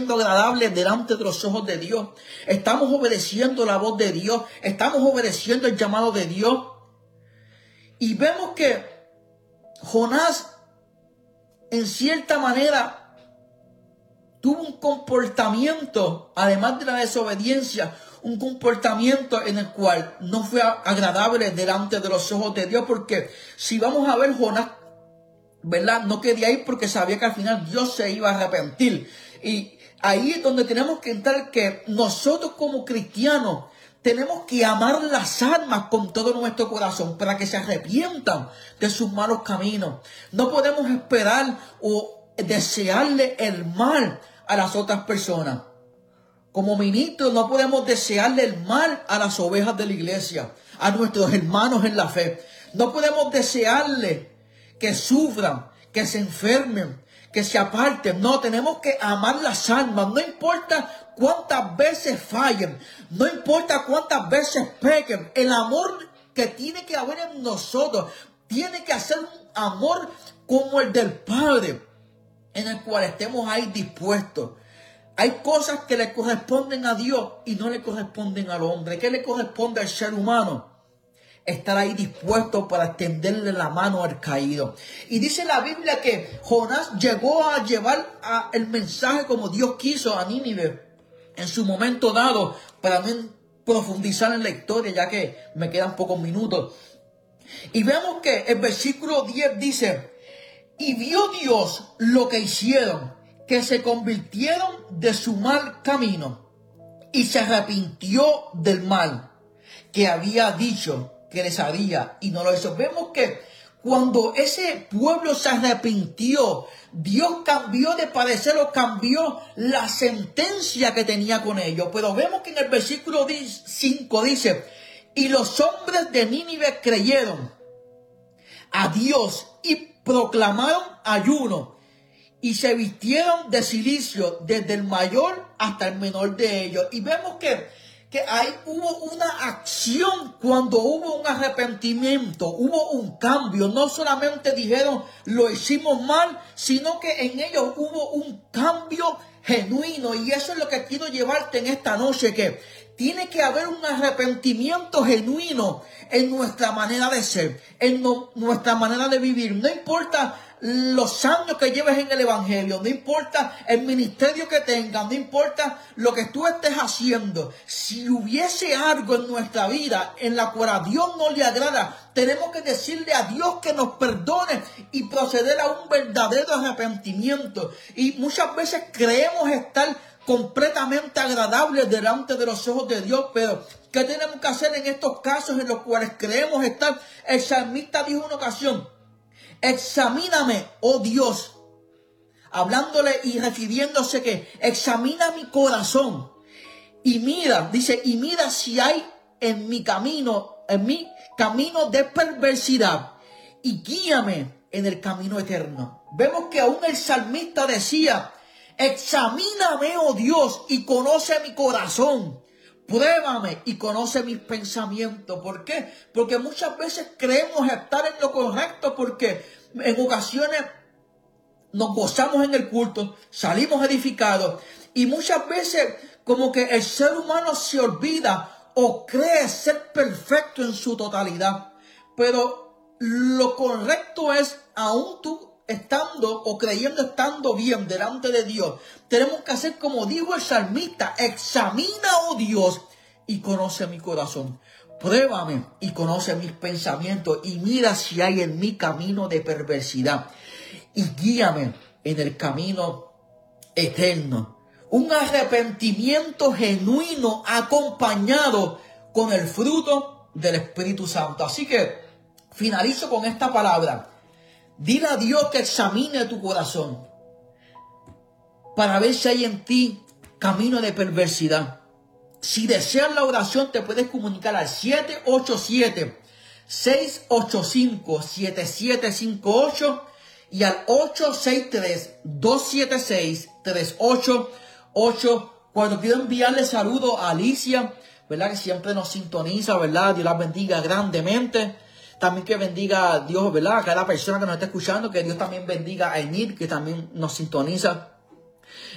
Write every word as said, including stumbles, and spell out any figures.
siendo agradables delante de los ojos de Dios. Estamos obedeciendo la voz de Dios. Estamos obedeciendo el llamado de Dios. Y vemos que Jonás, en cierta manera, tuvo un comportamiento, además de la desobediencia, un comportamiento en el cual no fue agradable delante de los ojos de Dios. Porque si vamos a ver, Jonás, ¿verdad?, no quería ir porque sabía que al final Dios se iba a arrepentir. Y ahí es donde tenemos que entrar, que nosotros como cristianos tenemos que amar las almas con todo nuestro corazón para que se arrepientan de sus malos caminos. No podemos esperar o desearle el mal a las otras personas. Como ministros no podemos desearle el mal a las ovejas de la iglesia, a nuestros hermanos en la fe. No podemos desearle que sufran, que se enfermen, que se aparten. No, tenemos que amar las almas. No importa cuántas veces fallen, no importa cuántas veces pequen. El amor que tiene que haber en nosotros tiene que ser un amor como el del Padre, en el cual estemos ahí dispuestos. Hay cosas que le corresponden a Dios y no le corresponden al hombre. ¿Qué le corresponde al ser humano? Estar ahí dispuesto para extenderle la mano al caído. Y dice la Biblia que Jonás llegó a llevar a el mensaje como Dios quiso a Nínive en su momento dado, para no profundizar en la historia, ya que me quedan pocos minutos. Y vemos que el versículo diez dice: y vio Dios lo que hicieron, que se convirtieron de su mal camino, y se arrepintió del mal que había dicho que les haría, y no lo hizo. Vemos que cuando ese pueblo se arrepintió, Dios cambió de parecer o cambió la sentencia que tenía con ellos. Pero vemos que en el versículo cinco dice: y los hombres de Nínive creyeron a Dios y proclamaron ayuno, y se vistieron de cilicio desde el mayor hasta el menor de ellos. Y vemos que que ahí hubo una acción cuando hubo un arrepentimiento, hubo un cambio. No solamente dijeron lo hicimos mal, sino que en ellos hubo un cambio genuino. Y eso es lo que quiero llevarte en esta noche, que tiene que haber un arrepentimiento genuino en nuestra manera de ser, en no, nuestra manera de vivir. No importa los años que lleves en el evangelio, no importa el ministerio que tengas, no importa lo que tú estés haciendo. Si hubiese algo en nuestra vida en la cual a Dios no le agrada, tenemos que decirle a Dios que nos perdone y proceder a un verdadero arrepentimiento. Y muchas veces creemos estar completamente agradables delante de los ojos de Dios, pero ¿qué tenemos que hacer en estos casos en los cuales creemos estar? El salmista dijo en una ocasión: examíname, oh Dios, hablándole y refiriéndose que examina mi corazón y mira, dice, y mira si hay en mi camino, en mi camino de perversidad, y guíame en el camino eterno. Vemos que aún el salmista decía: examíname, oh Dios, y conoce mi corazón. Pruébame y conoce mis pensamientos. ¿Por qué? Porque muchas veces creemos estar en lo correcto, porque en ocasiones nos gozamos en el culto, salimos edificados, y muchas veces como que el ser humano se olvida o cree ser perfecto en su totalidad. Pero lo correcto es, aún tú estando o creyendo estando bien delante de Dios, tenemos que hacer como dijo el salmista: examina, oh Dios, y conoce mi corazón. Pruébame y conoce mis pensamientos, y mira si hay en mi camino de perversidad, y guíame en el camino eterno. Un arrepentimiento genuino acompañado con el fruto del Espíritu Santo. Así que finalizo con esta palabra. Dile a Dios que examine tu corazón para ver si hay en ti camino de perversidad. Si deseas la oración, te puedes comunicar al siete ocho siete, seis ocho cinco, siete siete cinco ocho y al ocho seis tres, dos siete seis, tres ocho ocho cuatro. Quiero enviarle saludos a Alicia, ¿verdad?, que siempre nos sintoniza, ¿verdad? Dios la bendiga grandemente. También que bendiga a Dios, ¿verdad?, a cada persona que nos está escuchando. Que Dios también bendiga a Enid, que también nos sintoniza.